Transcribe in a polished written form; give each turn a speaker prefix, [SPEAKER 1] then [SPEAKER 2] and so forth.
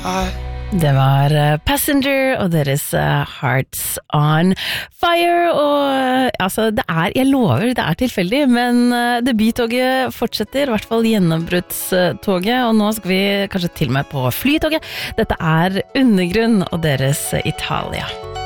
[SPEAKER 1] Det var Passenger og deres Hearts on Fire, og altså jeg lover, det tilfeldig, men debuttoget fortsetter, I hvert fall gjennombruddstoget, og nå skal vi kanskje til og med på flytoget. Dette Undergrunn og deres Italia.